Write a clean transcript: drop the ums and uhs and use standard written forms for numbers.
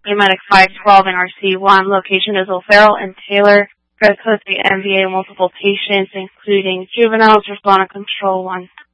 Medic 512 in RC1. Location is O'Farrell and Taylor. Drug code 3 MVA, multiple patients, including juveniles. Respond to Control 1.